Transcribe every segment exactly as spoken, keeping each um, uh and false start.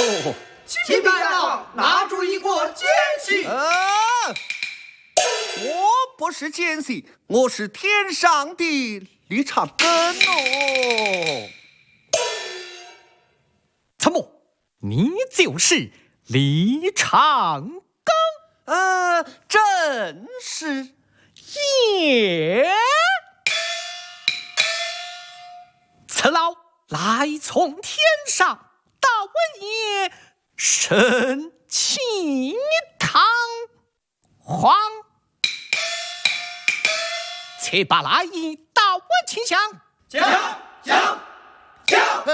哦， 启禀大王，拿住一个奸细。 啊！我不是奸细，我是天上的李长庚哦。 参谋，你就是李长庚？ 呃，正是。 耶！此老来从天上，大问也神气堂皇，且把来意大问请降。 降降降！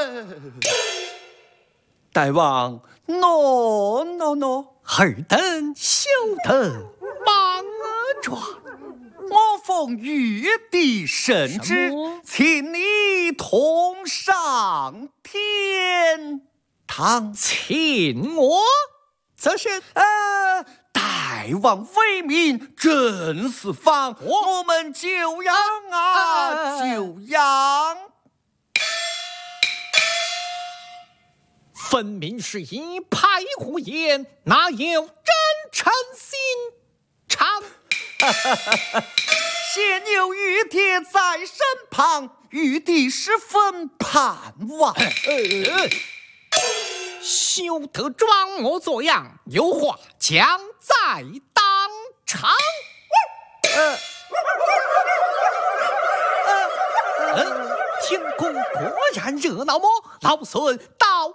大王 ，no no no， 尔等休得莽撞。 我奉玉帝圣旨，请你同上天堂。 请我， 这是呃，大王为民，正四方，我们就养啊，就养。 分明是以派胡言，哪有真诚心肠？ 现有玉帖在身旁，玉帝十分盼望。 呃，休得装模作样，有话将在当场。 呃呃，天宫果然热闹么？老孙到